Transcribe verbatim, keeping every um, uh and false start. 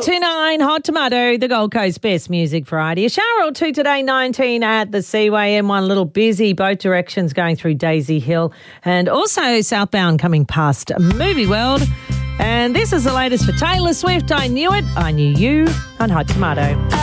to nine, Hot Tomato, the Gold Coast Best Music Variety. A shower or two today, nineteen at the Seaway. M one a little busy, both directions going through Daisy Hill and also southbound coming past Movie World. And this is the latest for Taylor Swift. I Knew It, I Knew You on Hot Tomato.